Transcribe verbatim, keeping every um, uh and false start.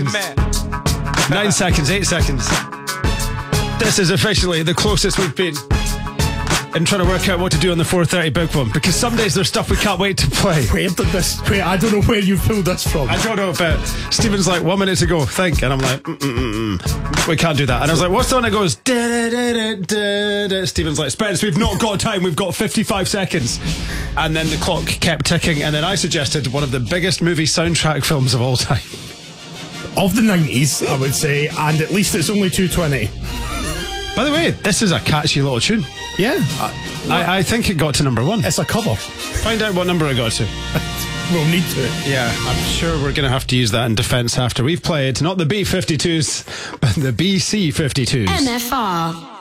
seconds. Nine seconds, eight seconds. This is officially the closest we've been in trying to work out what to do on the four thirty big one, because some days there's stuff we can't wait to play. Where did this? Wait, I don't know where you pulled this from. I don't know, but Stephen's like, one minute to go, think, and I'm like, mm-mm-mm. We can't do that. And I was like, what's the one that goes? Da, da, da, da, da. Stephen's like, Spence, we've not got time. We've got fifty-five seconds. And then the clock kept ticking, and then I suggested one of the biggest movie soundtrack films of all time. Of the nineties, I would say, and at least it's only two twenty. By the way, this is a catchy little tune. Yeah. I, I think it got to number one. It's a cover. Find out what number it got to. We'll need to. Yeah, I'm sure we're going to have to use that in defence after we've played not the B fifty-twos, but the B C fifty-twos. M F R.